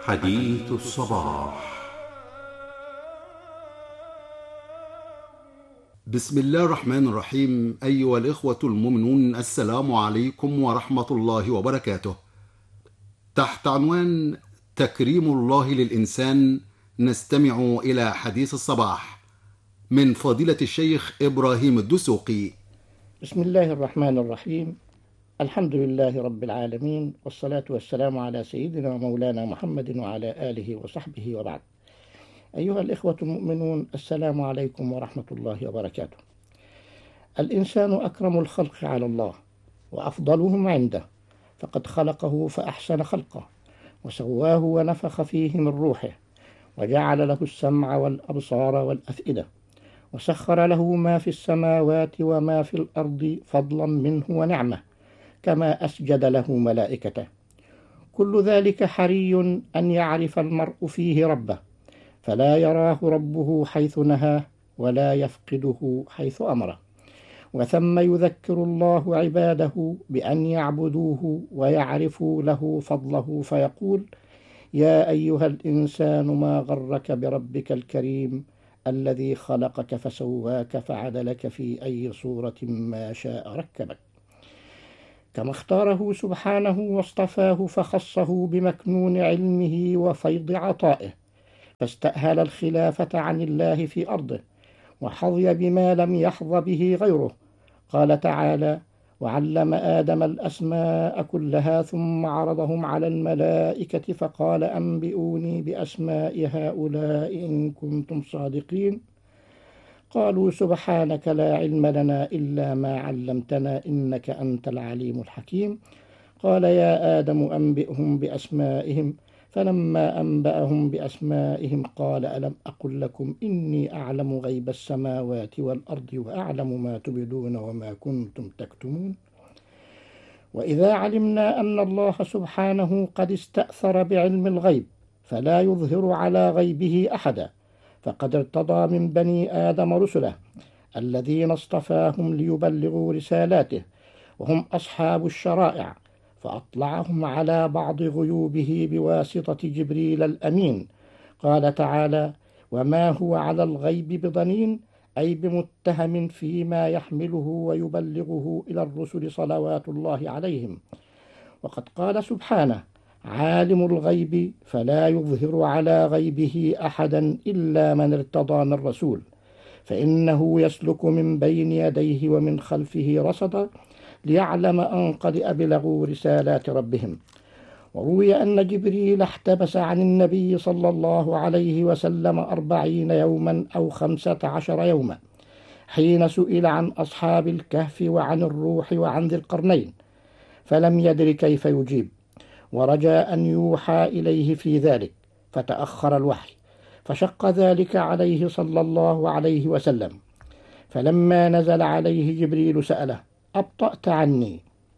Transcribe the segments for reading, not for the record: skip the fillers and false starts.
حديث الصباح. بسم الله الرحمن الرحيم. أيها الإخوة المؤمنون، السلام عليكم ورحمة الله وبركاته. تحت عنوان تكريم الله للإنسان نستمع إلى حديث الصباح من فضيلة الشيخ إبراهيم الدسوقي. بسم الله الرحمن الرحيم. الحمد لله رب العالمين، والصلاة والسلام على سيدنا ومولانا محمد وعلى آله وصحبه وبعد. أيها الإخوة المؤمنون، السلام عليكم ورحمة الله وبركاته. الإنسان أكرم الخلق على الله وأفضلهم عنده، فقد خلقه فأحسن خلقه وسواه ونفخ فيه من روحه، وجعل له السمع والأبصار والأفئدة، وسخر له ما في السماوات وما في الأرض فضلا منه ونعمة، كما أسجد له ملائكته. كل ذلك حري أن يعرف المرء فيه ربه، فلا يراه ربه حيث نهاه ولا يفقده حيث أمره. وثم يذكر الله عباده بأن يعبدوه ويعرفوا له فضله، فيقول: يا أيها الإنسان ما غرك بربك الكريم الذي خلقك فسواك فعدلك في أي صورة ما شاء ركبك. كما اختاره سبحانه واصطفاه فخصه بمكنون علمه وفيض عطائه، فاستأهل الخلافة عن الله في أرضه، وحظي بما لم يحظ به غيره. قال تعالى: وعلم آدم الأسماء كلها ثم عرضهم على الملائكة فقال أنبئوني بأسماء هؤلاء إن كنتم صادقين. قالوا سبحانك لا علم لنا إلا ما علمتنا إنك أنت العليم الحكيم. قال يا آدم أنبئهم بأسمائهم، فلما أنبأهم بأسمائهم قال ألم أقل لكم إني أعلم غيب السماوات والأرض وأعلم ما تبدون وما كنتم تكتمون. وإذا علمنا أن الله سبحانه قد استأثر بعلم الغيب فلا يظهر على غيبه أحدا، فقد ارتضى من بني آدم رسله الذين اصطفاهم ليبلغوا رسالاته، وهم أصحاب الشرائع، فأطلعهم على بعض غيوبه بواسطة جبريل الأمين. قال تعالى: وما هو على الغيب بضنين، أي بمتهم فيما يحمله ويبلغه إلى الرسل صلوات الله عليهم. وقد قال سبحانه: عالم الغيب فلا يظهر على غيبه أحدا إلا من ارتضى من رسول، فإنه يسلك من بين يديه ومن خلفه رصدا ليعلم أن قد أبلغوا رسالات ربهم. وروي أن جبريل احتبس عن النبي صلى الله عليه وسلم 40 يوما أو 15 يوما، حين سئل عن أصحاب الكهف وعن الروح وعن ذي القرنين، فلم يدر كيف يجيب، ورجى أن يوحى إليه في ذلك، فتأخر الوحي، فشق ذلك عليه صلى الله عليه وسلم. فلما نزل عليه جبريل سأله: أبطأت عني؟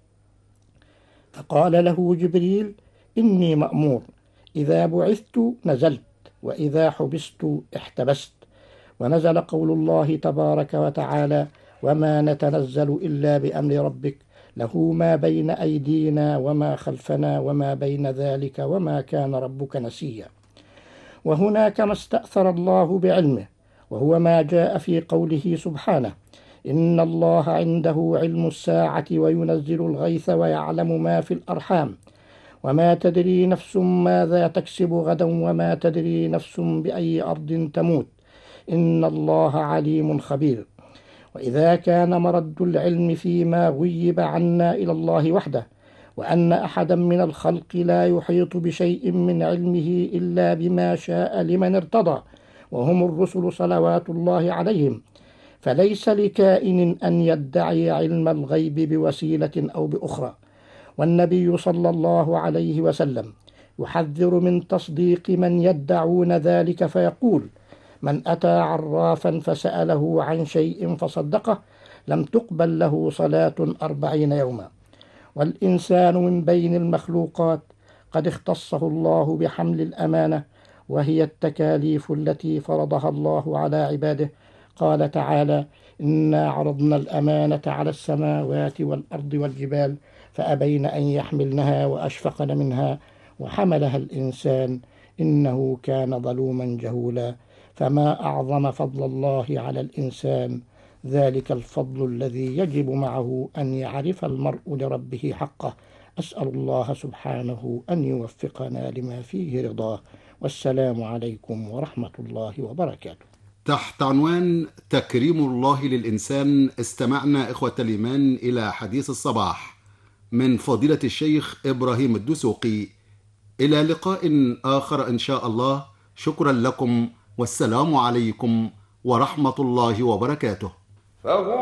فقال له جبريل: إني مأمور، إذا بعثت نزلت، وإذا حبست احتبست. ونزل قول الله تبارك وتعالى: وما نتنزل إلا بأمر ربك له ما بين أيدينا وما خلفنا وما بين ذلك وما كان ربك نسيا. وهناك ما استأثر الله بعلمه، وهو ما جاء في قوله سبحانه: إن الله عنده علم الساعة وينزل الغيث ويعلم ما في الأرحام وما تدري نفس ماذا تكسب غدا وما تدري نفس بأي أرض تموت إن الله عليم خبير. وإذا كان مرد العلم فيما غيب عنا إلى الله وحده، وأن أحدا من الخلق لا يحيط بشيء من علمه إلا بما شاء لمن ارتضى، وهم الرسل صلوات الله عليهم، فليس لكائن أن يدعي علم الغيب بوسيلة أو بأخرى. والنبي صلى الله عليه وسلم يحذر من تصديق من يدعون ذلك، فيقول: من أتى عرافا فسأله عن شيء فصدقه لم تقبل له صلاة 40 يوما. والإنسان من بين المخلوقات قد اختصه الله بحمل الأمانة، وهي التكاليف التي فرضها الله على عباده. قال تعالى: إنا عرضنا الأمانة على السماوات والأرض والجبال فأبين أن يحملنها وأشفقن منها وحملها الإنسان إنه كان ظلوما جهولا. فما أعظم فضل الله على الإنسان، ذلك الفضل الذي يجب معه أن يعرف المرء لربه حقه. أسأل الله سبحانه أن يوفقنا لما فيه رضاه. والسلام عليكم ورحمة الله وبركاته. تحت عنوان تكريم الله للإنسان استمعنا إخوة الإيمان إلى حديث الصباح من فضيلة الشيخ إبراهيم الدسوقي. إلى لقاء آخر إن شاء الله. شكرا لكم والسلام عليكم ورحمة الله وبركاته.